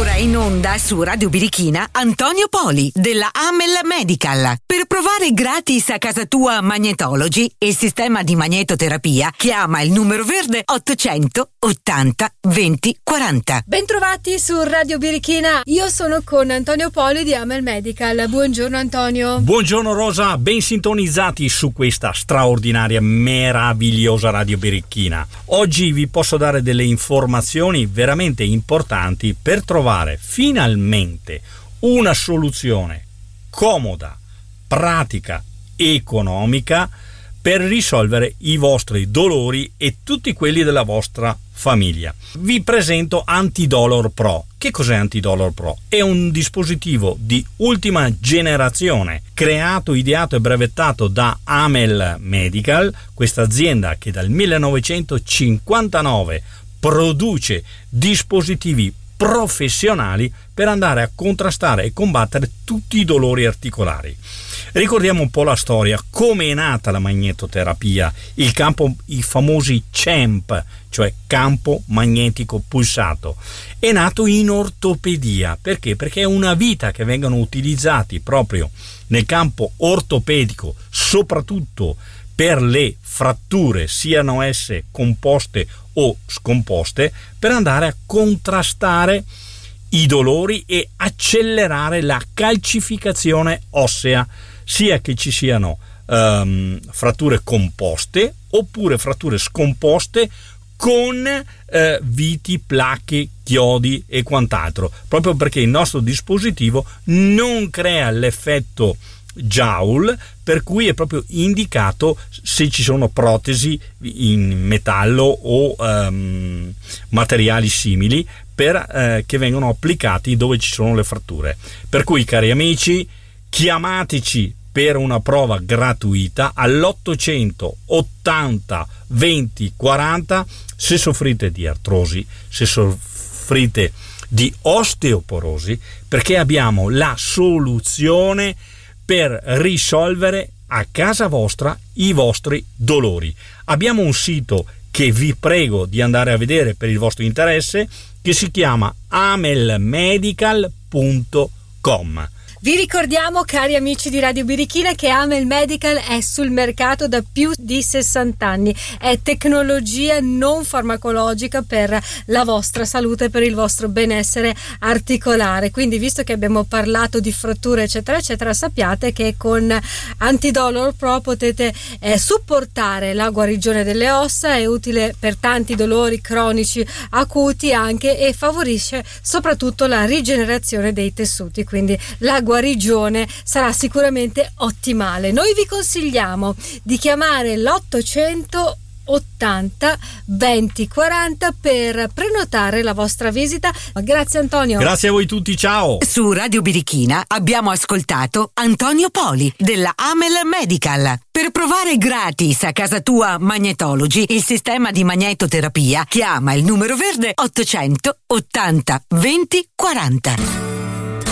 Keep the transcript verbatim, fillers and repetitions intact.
Ora in onda su Radio Birichina Antonio Poli della Amel Medical. Per provare gratis a casa tua Magnetology, il sistema di magnetoterapia, chiama il numero verde ottocento ottanta venti quaranta. Bentrovati su Radio Birichina, io sono con Antonio Poli di Amel Medical. Buongiorno Antonio. Buongiorno Rosa, ben sintonizzati su questa straordinaria, meravigliosa Radio Birichina. Oggi vi posso dare delle informazioni veramente importanti per trovare finalmente una soluzione comoda, pratica, economica per risolvere i vostri dolori e tutti quelli della vostra famiglia. Vi presento Antidolor Pro. Che cos'è Antidolor Pro? È un dispositivo di ultima generazione creato, ideato e brevettato da Amel Medical, questa azienda che dal millenovecentocinquantanove produce dispositivi professionali per andare a contrastare e combattere tutti i dolori articolari. Ricordiamo un po' la storia, come è nata la magnetoterapia, il campo, i famosi C E M P, cioè campo magnetico pulsato. È nato in ortopedia, perché? Perché è una vita che vengono utilizzati proprio nel campo ortopedico, soprattutto per le fratture, siano esse composte o scomposte, per andare a contrastare i dolori e accelerare la calcificazione ossea, sia che ci siano um, fratture composte oppure fratture scomposte con eh, viti, placche, chiodi e quant'altro, proprio perché il nostro dispositivo non crea l'effetto Joule, per cui è proprio indicato se ci sono protesi in metallo o um, materiali simili per eh, che vengono applicati dove ci sono le fratture. Per cui, cari amici, chiamateci per una prova gratuita all'ottocento ottanta venti quaranta se soffrite di artrosi, se soffrite di osteoporosi, perché abbiamo la soluzione per risolvere a casa vostra i vostri dolori. Abbiamo un sito che vi prego di andare a vedere per il vostro interesse, che si chiama amelmedical punto com. Vi ricordiamo, cari amici di Radio Birichina, che Amel Medical è sul mercato da più di sessanta anni. È tecnologia non farmacologica per la vostra salute, per il vostro benessere articolare. Quindi, visto che abbiamo parlato di fratture eccetera eccetera, sappiate che con Antidolor Pro potete eh, supportare la guarigione delle ossa, è utile per tanti dolori cronici acuti anche, e favorisce soprattutto la rigenerazione dei tessuti, quindi la guarigione guarigione sarà sicuramente ottimale. Noi vi consigliamo di chiamare l'ottocento ottanta venti quaranta per prenotare la vostra visita. Grazie Antonio. Grazie a voi tutti, ciao. Su Radio Birichina abbiamo ascoltato Antonio Poli della Amel Medical. Per provare gratis a casa tua Magnetology, il sistema di magnetoterapia, chiama il numero verde ottocento ottanta venti quaranta.